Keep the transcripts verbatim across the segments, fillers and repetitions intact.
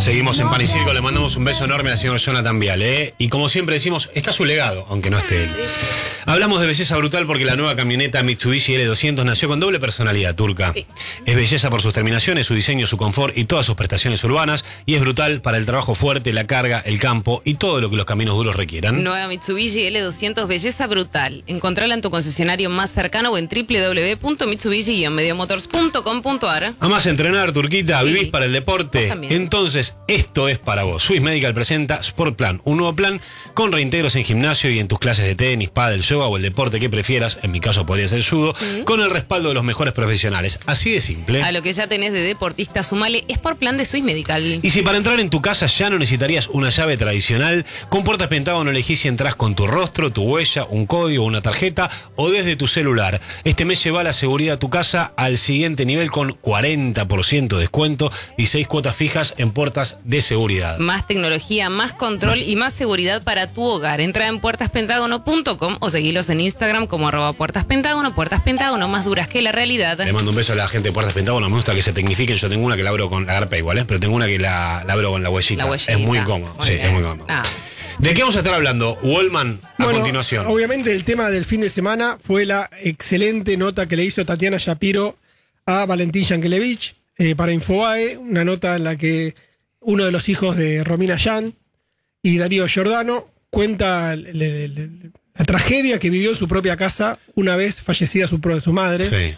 Seguimos en Pan y Circo, le mandamos un beso enorme al señor Jonathan Viale, ¿eh? Y como siempre decimos, está su legado, aunque no esté él. Hablamos de belleza brutal porque la nueva camioneta Mitsubishi L doscientos nació con doble personalidad, Turca. Sí. Es belleza por sus terminaciones, su diseño, su confort y todas sus prestaciones urbanas. Y es brutal para el trabajo fuerte, la carga, el campo y todo lo que los caminos duros requieran. Nueva Mitsubishi L doscientos, belleza brutal. Encontrala en tu concesionario más cercano o en doble u doble u doble u punto mitsubishi guion mediomotors punto com punto a r. Amás entrenar, Turquita, sí. Vivís para el deporte. Entonces, esto es para vos. Swiss Medical presenta Sport Plan, un nuevo plan con reintegros en gimnasio y en tus clases de tenis, pádel, yoga o el deporte que prefieras. En mi caso podría ser judo, mm. con el respaldo de los mejores profesionales. Así de simple. A lo que ya tenés de deportista, sumale Sport Plan de Swiss Medical. Y si para entrar en tu casa ya no necesitarías una llave tradicional, con Puertas Pentágono elegís si entras con tu rostro, tu huella, un código, una tarjeta o desde tu celular. Este mes lleva la seguridad a tu casa al siguiente nivel con cuarenta por ciento de descuento y seis cuotas fijas en puertas de seguridad. Más tecnología, más control y más seguridad para tu hogar. Entra en puertas pentágono punto com o seguilos en Instagram como arroba Puertas Pentágono. Puertas Pentágono, más duras que la realidad. Le mando un beso a la gente de Puertas Pentágono. Me gusta que se tecnifiquen. Yo tengo una que la abro con la garpa igual, ¿eh? Pero tengo una que la, la abro con la huellita. La huellita. Es muy cómodo. Muy sí, bien. es muy cómodo. Ah. ¿De qué vamos a estar hablando, Wallman, a bueno, continuación? Obviamente el tema del fin de semana fue la excelente nota que le hizo Tatiana Shapiro a Valentín Yankelevich eh, para Infobae, una nota en la que uno de los hijos de Romina Yan y Darío Giordano cuenta le, le, le, la tragedia que vivió en su propia casa una vez fallecida su, su madre. Sí.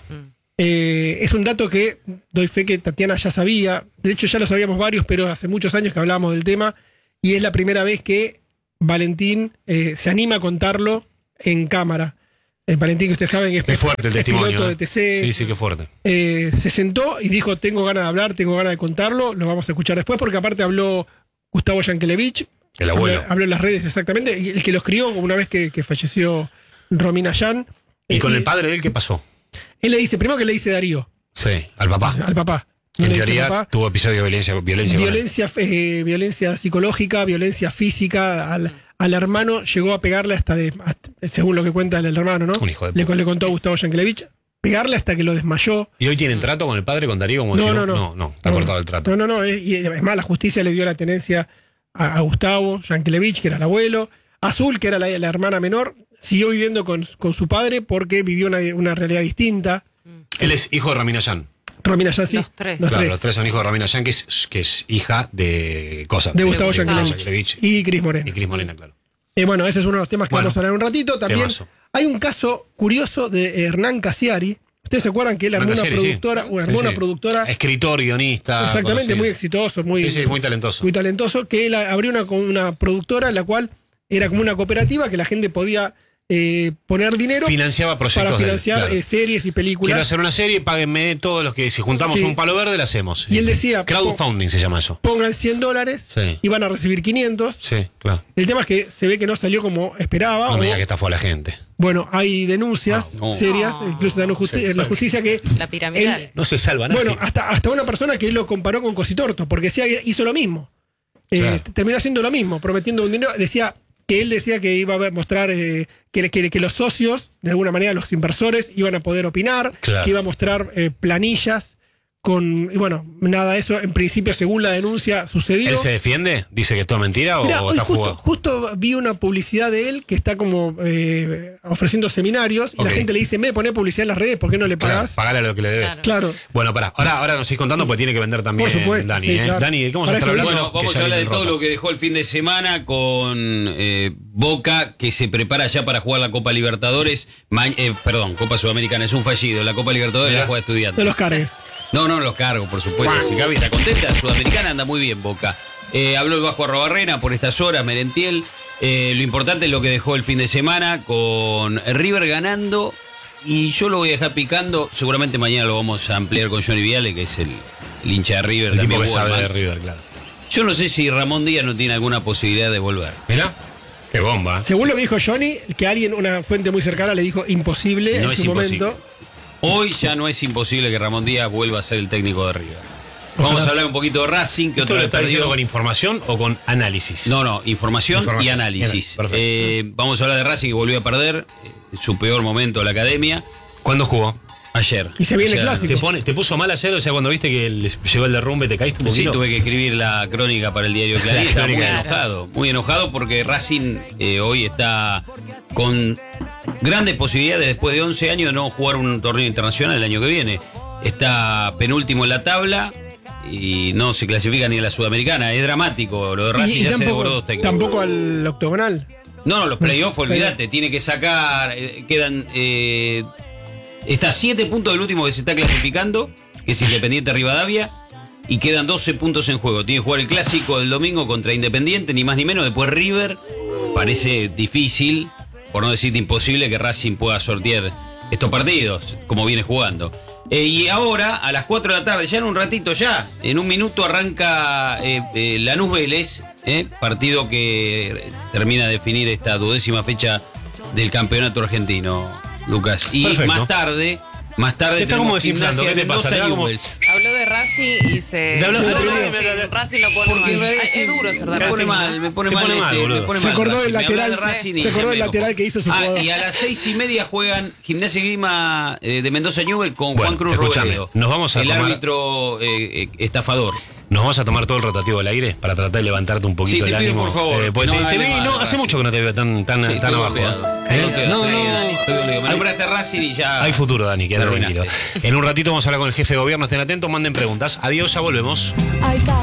Eh, es un dato que doy fe que Tatiana ya sabía, de hecho ya lo sabíamos varios, pero hace muchos años que hablábamos del tema y es la primera vez que Valentín eh, se anima a contarlo en cámara. Eh, Valentín, que ustedes saben que es, es fuerte el es testimonio, piloto ¿eh? de T C. Sí, sí, qué fuerte. Eh, se sentó y dijo, tengo ganas de hablar, tengo ganas de contarlo, lo vamos a escuchar después, porque aparte habló Gustavo Yankelevich. El abuelo. Habló, habló en las redes, exactamente, el que los crió una vez que, que falleció Romina Yan. ¿Y eh, con y, el padre de él qué pasó? Él le dice, primero que le dice Darío. Sí, al papá. Al papá. En teoría papá. Tuvo episodio de violencia. Violencia, violencia, eh, violencia psicológica, violencia física. Al, al hermano llegó a pegarle hasta, de, hasta, según lo que cuenta el hermano, ¿no? Un hijo de le, le contó a Gustavo Yankelevich, pegarle hasta que lo desmayó. ¿Y hoy tienen trato con el padre, con Darío? Como no, si no, no, no, no, está no, cortado el trato. No, no, no. Es, y es más, la justicia le dio la tenencia a, a Gustavo Yankelevich, que era el abuelo. Azul, que era la, la hermana menor, siguió viviendo con, con su padre porque vivió una, una realidad distinta. Él es hijo de Romina Yan. Romina Yan, sí. Los tres. Los, claro, tres. los tres son hijos de Romina Yan, que es, que es hija de cosas. De Gustavo Yankelevich. Y Cris Morena. Y Cris Morena, claro. Eh, bueno, ese es uno de los temas que bueno, vamos a hablar un ratito. También temazo. Hay un caso curioso de Hernán Casiari. ¿Ustedes se acuerdan que él armó una productora? Sí. Una, armó sí, una sí. productora. Escritor, guionista. Exactamente, conocido. muy exitoso, muy, sí, sí, muy talentoso. Muy talentoso, que él abrió una, una productora en la cual era como una cooperativa que la gente podía eh, poner dinero. Financiaba proyectos para financiar de, claro. eh, series y películas. Quiero hacer una serie, páguenme todos los que, si juntamos sí. un palo verde, la hacemos. Y él decía... Crowdfunding se llama eso. Pongan cien dólares sí. y van a recibir quinientos. Sí, claro. El tema es que se ve que no salió como esperaba. No me o, diga que estafó a la gente. Bueno, hay denuncias no, no. serias, no, incluso de la, justi sí, la justicia que... La piramidal. Él, no se salva nadie. Bueno, hasta, hasta una persona que él lo comparó con Cositorto, porque decía que hizo lo mismo. Eh, claro. Terminó haciendo lo mismo, prometiendo un dinero. Decía que él decía que iba a mostrar eh, que, que, que los socios, de alguna manera los inversores, iban a poder opinar, claro. que iba a mostrar eh, planillas con... Y bueno, nada, eso en principio, según la denuncia, sucedió. ¿Él se defiende? ¿Dice que es todo mentira Mirá, o está justo, jugado? Justo vi una publicidad de él que está como eh, ofreciendo seminarios y okay. la gente le dice, me pone publicidad en las redes, ¿por qué no le pagás? Claro, pagale lo que le debes. Claro. claro. Bueno, pará, ahora, ahora nos seguís contando porque tiene que vender también Por supuesto, Dani. Sí, ¿eh? claro. Dani, ¿de cómo se está hablando? Bueno, vamos a hablar de todo rota. Lo que dejó el fin de semana con eh, Boca, que se prepara ya para jugar la Copa Libertadores. Ma eh, perdón, Copa Sudamericana, es un fallido. La Copa Libertadores ¿Mira? La juega Estudiantes. De los cargues. No, no los cargo, por supuesto. Si Gaby está contenta, Sudamericana anda muy bien, Boca. Eh, habló el Vasco Arrobarrena por estas horas, Merentiel. Eh, lo importante es lo que dejó el fin de semana con River ganando. Y yo lo voy a dejar picando. Seguramente mañana lo vamos a ampliar con Johnny Viale, que es el, el hincha de River. El tipo que sabe de River, claro. Yo no sé si Ramón Díaz no tiene alguna posibilidad de volver. Mirá. Qué bomba. Según lo que dijo Johnny, que alguien, una fuente muy cercana, le dijo imposible no en es su imposible. momento. Hoy ya no es imposible que Ramón Díaz vuelva a ser el técnico de River. Vamos Ojalá. a hablar un poquito de Racing. Que ¿Esto otro lo está perdió. diciendo con información o con análisis? No, no, información, información. y análisis. Eh, vamos a hablar de Racing, que volvió a perder eh, su peor momento de la academia. ¿Cuándo jugó? Ayer. Y se viene Ayer. clásico. ¿Te, pone, ¿Te puso mal ayer? O sea, cuando viste que el- llegó el derrumbe, ¿te caíste un Sí, poquito? tuve que escribir la crónica para el diario Clarín. Estaba muy crónica. enojado, muy enojado porque Racing eh, hoy está con grandes posibilidades después de once años de no jugar un torneo internacional el año que viene. Está penúltimo en la tabla y no se clasifica ni a la Sudamericana. Es dramático lo de Racing, Y, y ya se devoró tampoco, dos técnicos. tampoco al octogonal. No, no, los playoffs, olvídate, tiene que sacar, eh, quedan, eh, está a siete puntos del último que se está clasificando, que es Independiente Rivadavia, y quedan doce puntos en juego. Tiene que jugar el clásico del domingo contra Independiente, ni más ni menos, después River. Parece difícil, por no decir imposible, que Racing pueda sortear estos partidos, como viene jugando. Eh, y ahora, a las cuatro de la tarde, ya en un ratito ya, en un minuto arranca eh, eh, Lanús Vélez, eh, partido que termina de definir esta duodécima fecha del campeonato argentino, Lucas. Y Perfecto. más tarde, más tarde Está como tenemos desinflando, Gimnasia ¿qué te pasa? Mendoza Te da y como- Newell's. Habló de Racing y se. Te habló de se- Racing, Racing, me- me- Racing lo pone Porque mal. en realidad Ay, sí, es duro ser de me Racing. pone ¿no? mal, me pone Te mal, pone mal, este, me boludo. pone Se mal acordó Racing. del Me habla lateral, de Racing y se ya acordó me del enojo. lateral que hizo su Ah, jugador. y a las seis y media juegan Gimnasia y Grima eh, de Mendoza Newell con Bueno, Juan Cruz escúchame, Robledo. nos vamos a el tomar- árbitro eh, eh, estafador. ¿Nos vamos a tomar todo el rotativo del aire para tratar de levantarte un poquito Sí, te el pido, ánimo? por favor, pues que no te, te hable vi, mal no, de hace Racing. mucho que no te veo tan, tan, Sí, tan estoy abajo. golpeado. ¿Eh? Golpeado, No, estoy- no. estoy golpeado. Me nombraste Racing y ya. Hay futuro, Dani, quédate me tranquilo. arruinaste. En un ratito vamos a hablar con el jefe de gobierno. Estén atentos, manden preguntas. Adiós, ya volvemos. I got